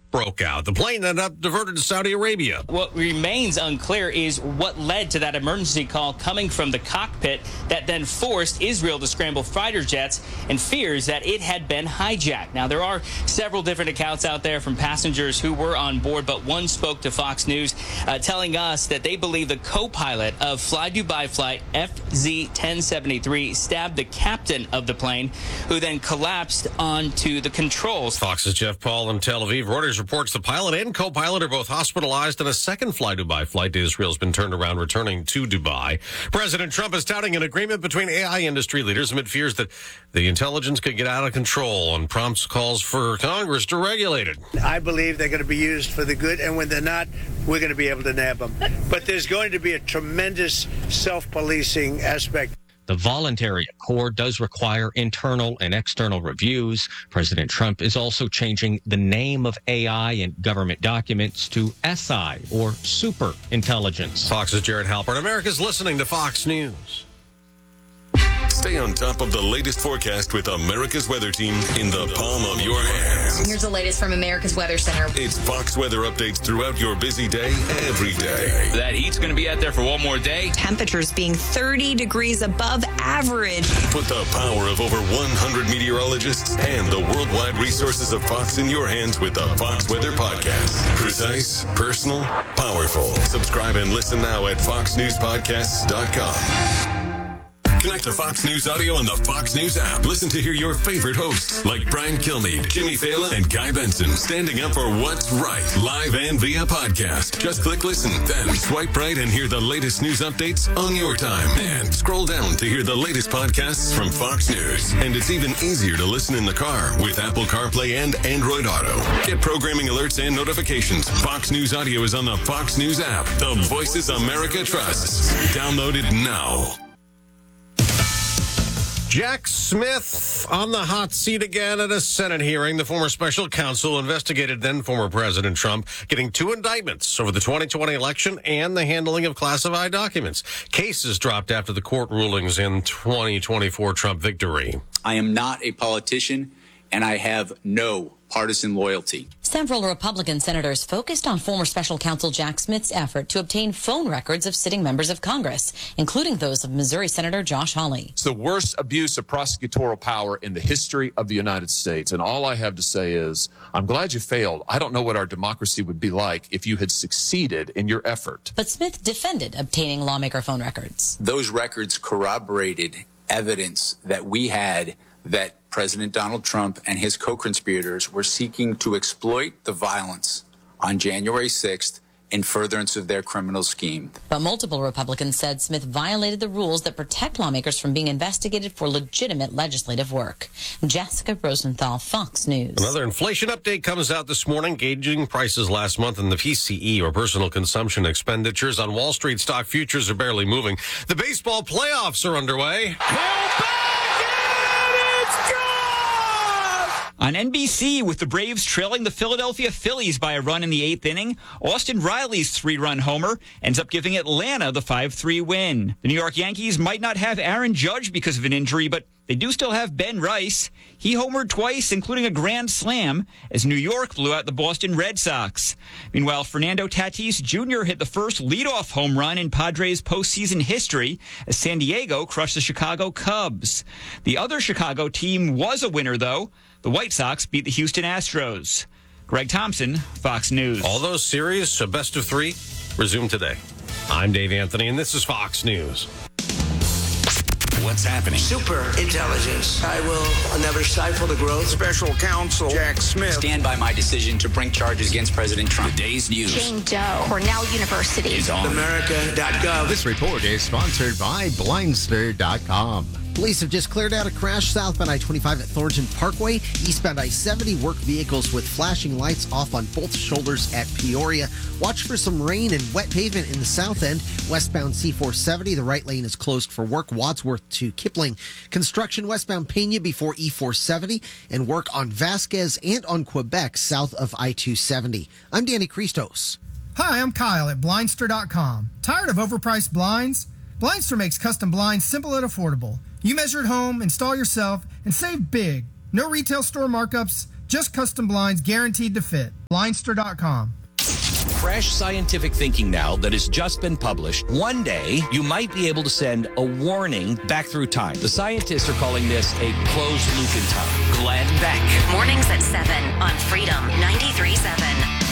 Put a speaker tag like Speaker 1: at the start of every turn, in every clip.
Speaker 1: broke out. The plane ended up diverted to Saudi Arabia.
Speaker 2: What remains unclear is what led to that emergency call coming from the cockpit that then forced Israel to scramble fighter jets and fears that it had been hijacked. Now, there are several different accounts out there from passengers who were on board, but one spoke to Fox News telling us that they believe the co-pilot of Fly Dubai flight FZ-1073 stabbed the captain of the plane, who then collapsed onto the controls.
Speaker 1: Fox's Jeff Paul in Tel Aviv. Reuters reports the pilot and co-pilot are both hospitalized, and a second Fly Dubai flight to Israel has been turned around, returning to Dubai. President Trump is touting an agreement between AI industry leaders amid fears that the intelligence could get out of control and prompts calls for Congress to regulate it.
Speaker 3: I believe they're going to be used for the good, and when they're not, we're going to be able to nab them. But there's going to be a tremendous self-policing aspect.
Speaker 4: The voluntary accord does require internal and external reviews. President Trump is also changing the name of AI in government documents to SI, or super intelligence.
Speaker 1: Fox's Jared Halpern. America's listening to Fox News.
Speaker 5: Stay on top of the latest forecast with America's Weather Team in the palm of your hands.
Speaker 6: Here's the latest from America's Weather Center.
Speaker 5: It's Fox weather updates throughout your busy day, every day.
Speaker 7: That heat's going to be out there for one more day.
Speaker 6: Temperatures being 30 degrees above average.
Speaker 5: Put the power of over 100 meteorologists and the worldwide resources of Fox in your hands with the Fox Weather Podcast. Precise, personal, powerful. Subscribe and listen now at foxnewspodcasts.com. Connect to Fox News Audio on the Fox News app. Listen to hear your favorite hosts like Brian Kilmeade, Jimmy Fallon, and Guy Benson standing up for what's right, live and via podcast. Just click listen, then swipe right and hear the latest news updates on your time. And scroll down to hear the latest podcasts from Fox News. And it's even easier to listen in the car with Apple CarPlay and Android Auto. Get programming alerts and notifications. Fox News Audio is on the Fox News app. The voices America trusts. Download it now.
Speaker 1: Jack Smith on the hot seat again at a Senate hearing. The former special counsel investigated then former President Trump, getting 2 indictments over the 2020 election and the handling of classified documents. Cases dropped after the court rulings in 2024 Trump victory.
Speaker 8: I am not a politician, and I have no partisan loyalty.
Speaker 9: Several Republican senators focused on former special counsel Jack Smith's effort to obtain phone records of sitting members of Congress, including those of Missouri Senator Josh Hawley.
Speaker 10: It's the worst abuse of prosecutorial power in the history of the United States. And all I have to say is, I'm glad you failed. I don't know what our democracy would be like if you had succeeded in your effort.
Speaker 9: But Smith defended obtaining lawmaker phone records.
Speaker 8: Those records corroborated evidence that we had that President Donald Trump and his co-conspirators were seeking to exploit the violence on January 6th in furtherance of their criminal scheme.
Speaker 9: But multiple Republicans said Smith violated the rules that protect lawmakers from being investigated for legitimate legislative work. Jessica Rosenthal, Fox News.
Speaker 1: Another inflation update comes out this morning, gauging prices last month in the PCE, or personal consumption expenditures. On Wall Street, stock futures are barely moving. The baseball playoffs are underway.
Speaker 7: On NBC, with the Braves trailing the Philadelphia Phillies by a run in the 8th inning, Austin Riley's 3-run homer ends up giving Atlanta the 5-3 win. The New York Yankees might not have Aaron Judge because of an injury, but they do still have Ben Rice. He homered twice, including a grand slam, as New York blew out the Boston Red Sox. Meanwhile, Fernando Tatis Jr. hit the first leadoff home run in Padres postseason history as San Diego crushed the Chicago Cubs. The other Chicago team was a winner, though. The White Sox beat the Houston Astros. Greg Thompson, Fox News.
Speaker 1: All those series, a best of 3, resume today. I'm Dave Anthony, and this is Fox News.
Speaker 7: What's happening?
Speaker 3: Super intelligence. I will never stifle the growth. Special counsel Jack Smith.
Speaker 8: Stand by my decision to bring charges against President Trump.
Speaker 7: Today's news
Speaker 6: Jane Doe, Cornell University.
Speaker 7: is on.
Speaker 3: America.gov.
Speaker 11: This report is sponsored by Blindster.com. Police have just cleared out a crash southbound I-25 at Thornton Parkway. Eastbound I-70 work vehicles with flashing lights off on both shoulders at Peoria. Watch for some rain and wet pavement in the south end. Westbound C-470, the right lane is closed for work. Wadsworth to Kipling. Construction westbound Pena before E-470 and work on Vasquez and on Quebec south of I-270. I'm Danny Christos.
Speaker 12: Hi, I'm Kyle at Blindster.com. Tired of overpriced blinds? Blindster makes custom blinds simple and affordable. You measure at home, install yourself, and save big. No retail store markups, Just custom blinds guaranteed to fit. Blindster.com.
Speaker 13: Fresh scientific thinking now that has just been published. One day, you might be able to send a warning back through time. The scientists are calling this a closed loop in time. Glenn Beck.
Speaker 14: Mornings at 7 on Freedom 93.7.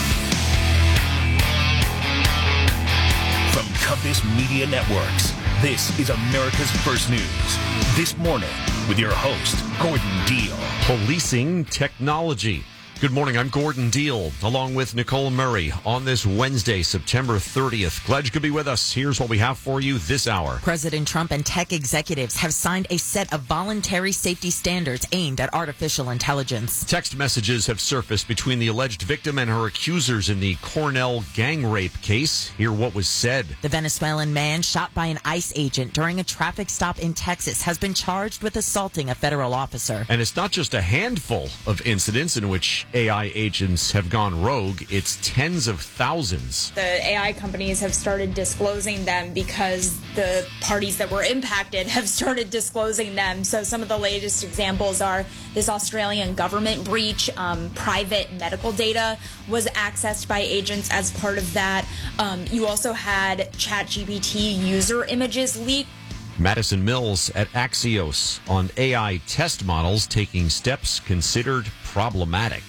Speaker 15: From Compass Media Networks, this is America's First News. This morning, with your host, Gordon Deal.
Speaker 16: Policing technology. Good morning, I'm Gordon Deal, along with Nicole Murray on this Wednesday, September 30th. Glad you could be with us. Here's what we have for you this hour.
Speaker 17: President Trump and tech executives have signed a set of voluntary safety standards aimed at artificial intelligence.
Speaker 16: Text messages have surfaced between the alleged victim and her accusers in the Cornell gang rape case. Hear what was said.
Speaker 17: The Venezuelan man shot by an ICE agent during a traffic stop in Texas has been charged with assaulting a federal officer.
Speaker 16: And it's not just a handful of incidents in which AI agents have gone rogue, it's tens of thousands.
Speaker 18: The AI companies have started disclosing them because the parties that were impacted have started disclosing them. So some of the latest examples are this Australian government breach. Private medical data was accessed by agents as part of that. You also had ChatGPT user images leaked.
Speaker 16: Madison Mills at Axios on AI test models taking steps considered problematic.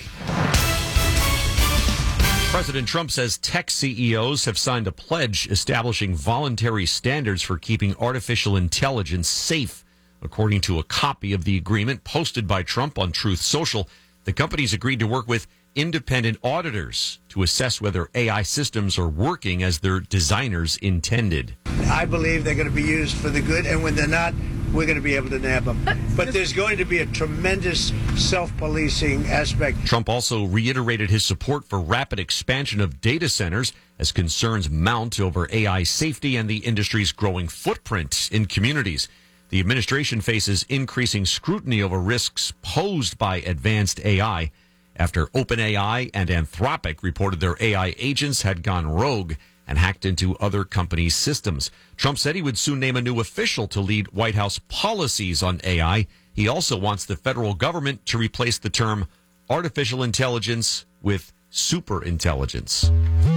Speaker 16: President Trump says tech CEOs have signed a pledge establishing voluntary standards for keeping artificial intelligence safe. According to a copy of the agreement posted by Trump on Truth Social, the companies agreed to work with independent auditors to assess whether AI systems are working as their designers intended.
Speaker 3: I believe they're going to be used for the good, and when they're not, we're going to be able to nab them. But there's going to be a tremendous self-policing aspect.
Speaker 16: Trump also reiterated his support for rapid expansion of data centers as concerns mount over AI safety and the industry's growing footprint in communities. The administration faces increasing scrutiny over risks posed by advanced AI after OpenAI and Anthropic reported their AI agents had gone rogue and hacked into other companies' systems. Trump said he would soon name a new official to lead White House policies on AI. He also wants the federal government to replace the term artificial intelligence with superintelligence.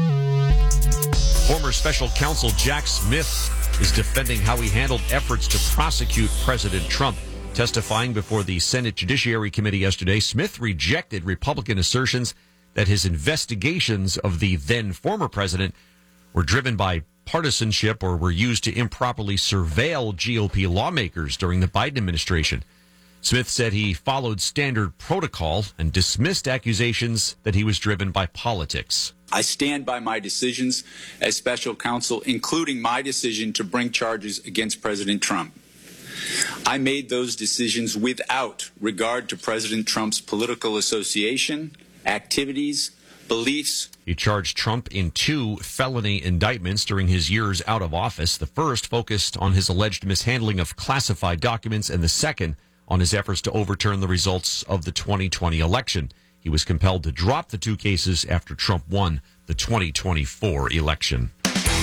Speaker 16: Former special counsel Jack Smith is defending how he handled efforts to prosecute President Trump. Testifying before the Senate Judiciary Committee yesterday, Smith rejected Republican assertions that his investigations of the then former president were driven by partisanship or were used to improperly surveil GOP lawmakers during the Biden administration. Smith said he followed standard protocol and dismissed accusations that he was driven by politics.
Speaker 8: I stand by my decisions as special counsel, including my decision to bring charges against President Trump. I made those decisions without regard to President Trump's political association, activities, beliefs.
Speaker 16: He charged Trump in 2 felony indictments during his years out of office. The first focused on his alleged mishandling of classified documents, and the second on his efforts to overturn the results of the 2020 election. He was compelled to drop the 2 cases after Trump won the 2024 election.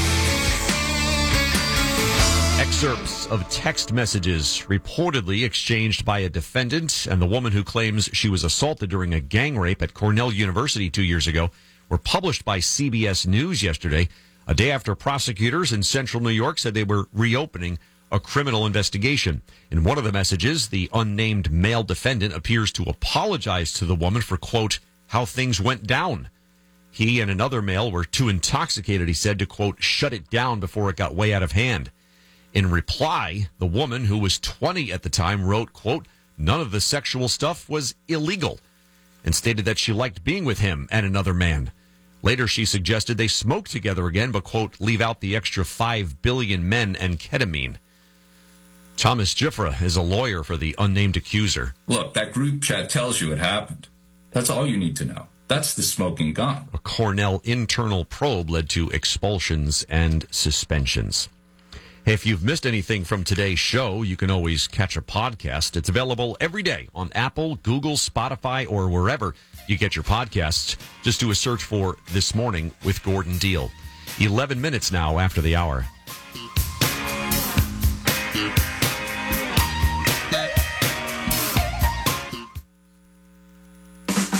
Speaker 16: Excerpts of text messages reportedly exchanged by a defendant and the woman who claims she was assaulted during a gang rape at Cornell University 2 years ago were published by CBS News yesterday, a day after prosecutors in central New York said they were reopening a criminal investigation. In one of the messages, the unnamed male defendant appears to apologize to the woman for, quote, how things went down. He and another male were too intoxicated, he said, to, quote, shut it down before it got way out of hand. In reply, the woman, who was 20 at the time, wrote, quote, none of the sexual stuff was illegal, and stated that she liked being with him and another man. Later, she suggested they smoke together again, but, quote, leave out the extra 5 billion men and ketamine. Thomas Giffra is a lawyer for the unnamed accuser.
Speaker 19: Look, that group chat tells you it happened. That's all you need to know. That's the smoking gun.
Speaker 16: A Cornell internal probe led to expulsions and suspensions. If you've missed anything from today's show, you can always catch a podcast. It's available every day on Apple, Google, Spotify, or wherever you get your podcasts. Just do a search for This Morning with Gordon Deal. 11 minutes now after the hour.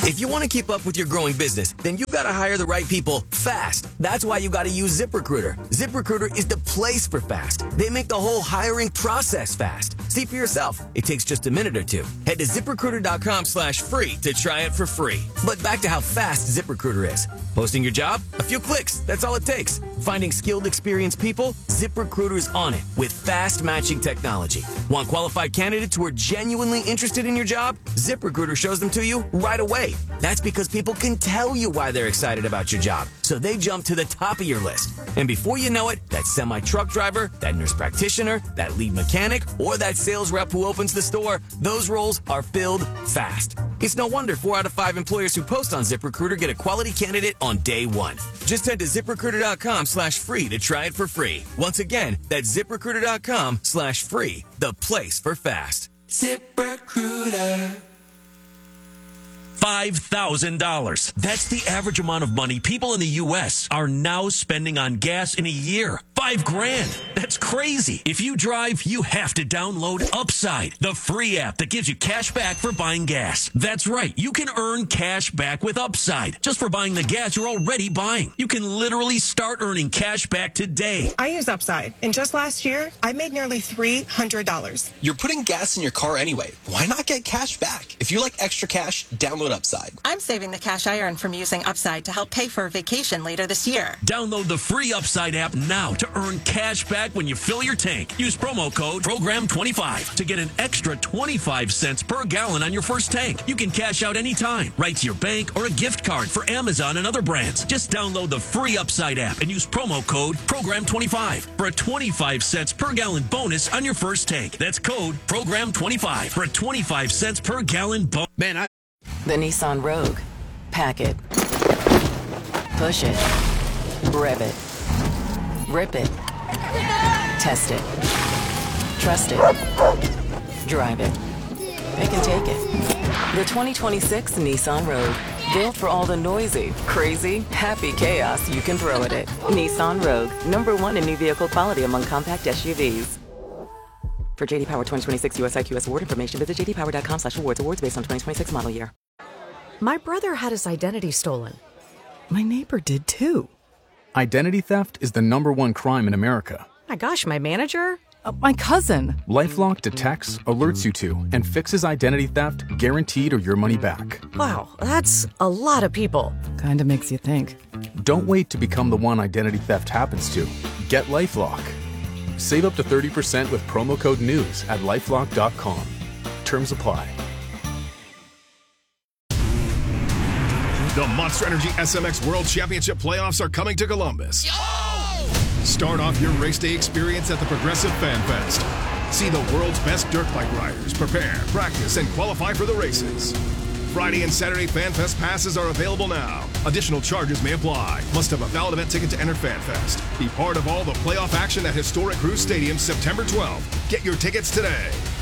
Speaker 20: If you want to keep up with your growing business, then you got to hire the right people fast. That's why you got to use ZipRecruiter. ZipRecruiter is the place for fast. They make the whole hiring process fast. See for yourself. It takes just a minute or two. Head to ZipRecruiter.com/free to try it for free. But back to how fast ZipRecruiter is. Posting your job? A few clicks. That's all it takes. Finding skilled, experienced people? ZipRecruiter is on it with fast matching technology. Want qualified candidates who are genuinely interested in your job? ZipRecruiter shows them to you right away. That's because people can tell you why they're excited about your job. So they jump to the top of your list. And before you know it, that semi-truck driver, that nurse practitioner, that lead mechanic, or that sales rep who opens the store, those roles are filled fast. It's no wonder 4 out of 5 employers who post on ZipRecruiter get a quality candidate on day one. Just head to ZipRecruiter.com/free to try it for free. Once again, that's ZipRecruiter.com/free, the place for fast.
Speaker 21: ZipRecruiter. $5,000. That's the average amount of money people in the U.S. are now spending on gas in a year. $5,000. That's crazy. If you drive, you have to download Upside, the free app that gives you cash back for buying gas. That's right. You can earn cash back with Upside just for buying the gas you're already buying. You can literally start earning cash back today.
Speaker 22: I use Upside, and just last year, I made nearly $300.
Speaker 23: You're putting gas in your car anyway. Why not get cash back? If you like extra cash, download Upside.
Speaker 24: I'm saving the cash I earn from using Upside to help pay for a vacation later this year.
Speaker 21: Download the free Upside app now to earn cash back when you fill your tank. Use promo code PROGRAM25 to get an extra 25 cents per gallon on your first tank. You can cash out anytime, right to your bank or a gift card for Amazon and other brands. Just download the free Upside app and use promo code PROGRAM25 for a 25 cents per gallon bonus on your first tank. That's code PROGRAM25 for a 25 cents per gallon bonus.
Speaker 25: The Nissan Rogue. Pack it. Push it. Rev it. Rip it. Test it. Trust it. Drive it. Pick and take it. The 2026 Nissan Rogue. Built for all the noisy, crazy, happy chaos you can throw at it. Nissan Rogue. #1 in new vehicle quality among compact SUVs. For JD Power 2026 US IQS award information, visit jdpower.com/awards. Awards based on 2026 model year.
Speaker 26: My brother had his identity stolen. My neighbor did too.
Speaker 27: Identity theft is the #1 crime in America.
Speaker 26: My gosh, my manager? My cousin.
Speaker 27: LifeLock detects, alerts you to, and fixes identity theft guaranteed or your money back.
Speaker 26: Wow, that's a lot of people. Kinda makes you think.
Speaker 27: Don't wait to become the one identity theft happens to. Get LifeLock. Save up to 30% with promo code NEWS at LifeLock.com. Terms apply.
Speaker 28: The Monster Energy SMX World Championship playoffs are coming to Columbus. Start off your race day experience at the Progressive Fan Fest. See the world's best dirt bike riders prepare, practice, and qualify for the races. Friday and Saturday Fan Fest passes are available now. Additional charges may apply. Must have a valid event ticket to enter Fan Fest. Be part of all the playoff action at historic Crew Stadium September 12th. Get your tickets today.